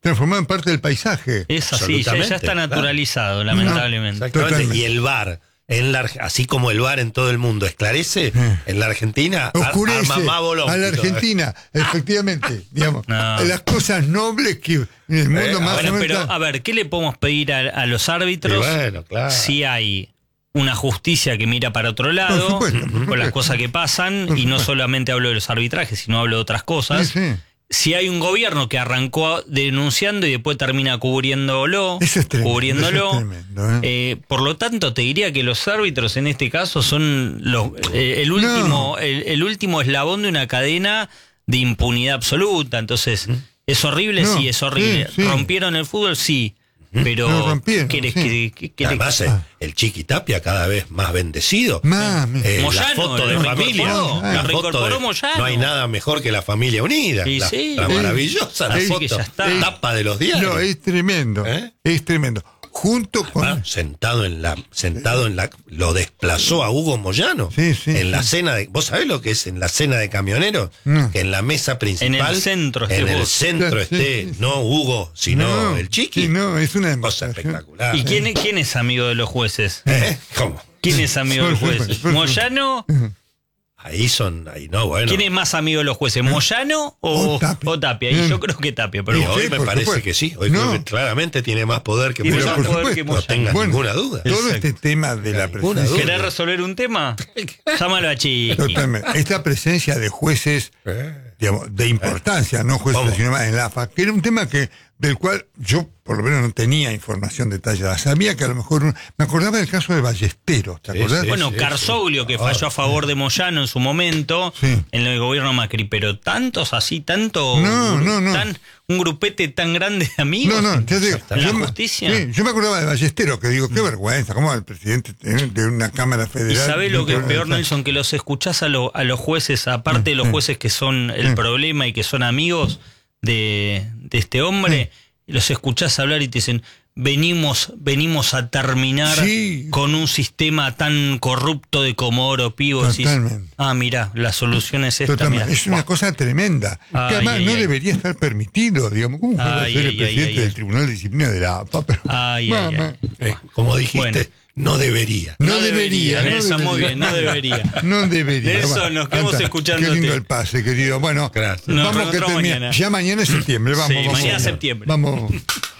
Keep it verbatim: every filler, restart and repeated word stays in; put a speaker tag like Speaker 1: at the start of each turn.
Speaker 1: transformado en parte del paisaje.
Speaker 2: Es así, ya, ya está naturalizado, claro. lamentablemente.
Speaker 3: Exactamente. Y el V A R, en la, así como el V A R en todo el mundo esclarece, eh. en la Argentina
Speaker 1: oscurece
Speaker 3: arma más bolón.
Speaker 1: A la Argentina, efectivamente, digamos, no. las cosas nobles que en el mundo eh, más...
Speaker 2: Bueno, pero a ver, ¿qué le podemos pedir a, a los árbitros
Speaker 3: bueno, claro.
Speaker 2: si hay una justicia que mira para otro lado, por supuesto, por supuesto. con las cosas que pasan, y no solamente hablo de los arbitrajes, sino hablo de otras cosas? Sí, sí. Si hay un gobierno que arrancó denunciando y después termina cubriéndolo,
Speaker 1: eso es tremendo,
Speaker 2: cubriéndolo,
Speaker 1: eso es tremendo, ¿eh?
Speaker 2: Eh, por lo tanto te diría que los árbitros en este caso son los, eh, el último, no. el, el último eslabón de una cadena de impunidad absoluta. Entonces, ¿es horrible? No, sí, es horrible. Sí, sí. ¿Rompieron el fútbol? Sí. Pero,
Speaker 1: no rompieron,
Speaker 2: ¿querés,
Speaker 1: sí.
Speaker 2: que, que,
Speaker 3: además,
Speaker 2: que,
Speaker 3: ah. el Chiqui Tapia cada vez más bendecido.
Speaker 1: Más,
Speaker 3: eh,
Speaker 2: Moyano,
Speaker 3: la foto de familia.
Speaker 2: La
Speaker 3: la
Speaker 2: foto
Speaker 3: foto de,
Speaker 2: Moyano.
Speaker 3: no hay nada mejor que la familia unida.
Speaker 2: Sí,
Speaker 3: la,
Speaker 2: sí.
Speaker 3: la maravillosa
Speaker 2: la
Speaker 3: sí,
Speaker 2: foto.
Speaker 3: Que
Speaker 2: ya está.
Speaker 3: La tapa de los diarios.
Speaker 1: No, es tremendo. ¿Eh? Es tremendo. Junto con
Speaker 3: ah, sentado en la sentado en la lo desplazó a Hugo Moyano
Speaker 1: sí, sí,
Speaker 3: en la
Speaker 1: sí.
Speaker 3: cena de, ¿vos sabés lo que es en la cena de camioneros? No. Que en la mesa principal
Speaker 2: en el centro
Speaker 3: en
Speaker 2: esté
Speaker 3: el
Speaker 2: vos.
Speaker 3: centro
Speaker 1: sí,
Speaker 3: esté
Speaker 1: sí, sí.
Speaker 3: no Hugo sino
Speaker 1: no,
Speaker 3: el Chiqui.
Speaker 1: Sí, no, es una
Speaker 3: cosa espectacular.
Speaker 2: ¿Y quién, quién es amigo de los jueces?
Speaker 3: ¿Eh? ¿Cómo?
Speaker 2: ¿Quién es amigo de los jueces? ¿Moyano?
Speaker 3: Ahí son, ahí no, bueno.
Speaker 2: ¿Quién es más amigo de los jueces, Moyano o,
Speaker 1: o Tapia?
Speaker 2: O Tapia? Y yo creo que Tapia, pero
Speaker 3: y
Speaker 2: bueno.
Speaker 3: hoy me parece
Speaker 1: supuesto.
Speaker 3: que sí. Hoy
Speaker 1: no.
Speaker 3: creo que claramente tiene más poder que
Speaker 2: Tiene
Speaker 3: Moyano.
Speaker 2: más poder que
Speaker 3: No tengas
Speaker 1: bueno,
Speaker 3: ninguna duda.
Speaker 1: Todo
Speaker 2: Exacto.
Speaker 1: este tema de la presencia...
Speaker 2: ¿Querés resolver un tema? Llámalo a Chiqui.
Speaker 1: Totalmente. Esta presencia de jueces, digamos, de importancia, no jueces,
Speaker 3: ¿Cómo?
Speaker 1: sino más en la A F A, que era un tema que del cual yo por lo menos no tenía información detallada. Sabía que a lo mejor... Un, me acordaba del caso de Ballesteros, ¿te
Speaker 3: Sí,
Speaker 1: acordás?
Speaker 3: sí,
Speaker 2: Bueno,
Speaker 3: sí,
Speaker 2: Carzoglio,
Speaker 3: sí.
Speaker 2: que falló a favor de Moyano en su momento,
Speaker 1: Sí.
Speaker 2: en el gobierno Macri, pero tantos así, tanto...
Speaker 1: No, no, no.
Speaker 2: Tan, un grupete tan grande de amigos
Speaker 1: No, no, te digo,
Speaker 2: en la
Speaker 1: yo,
Speaker 2: justicia.
Speaker 1: Sí, yo me acordaba de Ballesteros, que digo, qué vergüenza, ¿cómo el presidente de una Cámara
Speaker 2: Y
Speaker 1: Federal...
Speaker 2: sabés lo que es peor,
Speaker 1: de...
Speaker 2: Nelson, que los escuchás a, lo, a los jueces, aparte de los jueces que son el problema y que son amigos de, de este hombre, los escuchás hablar y te dicen, venimos, venimos a terminar
Speaker 1: sí.
Speaker 2: con un sistema tan corrupto de Comodoro Pi. Decís, ah, mirá, la solución es esta. Mirá.
Speaker 1: Es una cosa tremenda. Ay, que además ay, no ay. debería estar permitido, digamos. ¿Cómo puede ser el presidente ay, del ay, Tribunal de Disciplina de la A F A? Pero,
Speaker 2: ay, ay, ay.
Speaker 3: Eh, como dijiste, bueno. no debería.
Speaker 2: No, no debería, debería, Nelson,
Speaker 1: no
Speaker 2: muy bien, no debería.
Speaker 1: No debería.
Speaker 2: Nelson, nos quedamos escuchando.
Speaker 1: Qué lindo el pase, querido. Bueno,
Speaker 3: gracias.
Speaker 1: Vamos que termina.
Speaker 2: Mañana.
Speaker 1: Ya mañana es septiembre. Vamos,
Speaker 2: sí,
Speaker 1: vamos,
Speaker 2: mañana
Speaker 1: vamos.
Speaker 2: septiembre.
Speaker 1: Vamos.